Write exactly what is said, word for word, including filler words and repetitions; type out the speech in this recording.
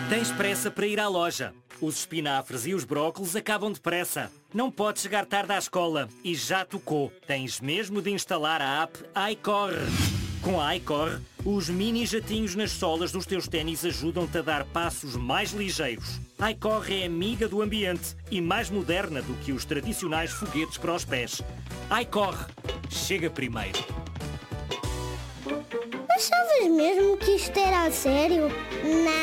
Tens pressa para ir à loja. Os espinafres e os brócolos acabam depressa. Não podes chegar tarde à escola. E já tocou. Tens mesmo de instalar a app iCorre. Com a iCorre, os mini jatinhos nas solas dos teus ténis ajudam-te a dar passos mais ligeiros. A iCorre é amiga do ambiente e mais moderna do que os tradicionais foguetes para os pés. iCorre. Chega primeiro. Achavas mesmo que isto era a sério? Não.